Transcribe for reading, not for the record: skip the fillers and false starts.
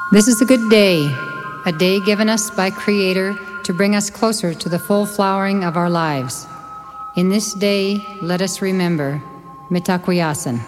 This is a good day, a day given us by Creator to bring us closer to the full flowering of our lives. In this day, let us remember Mitakuye Oyasin.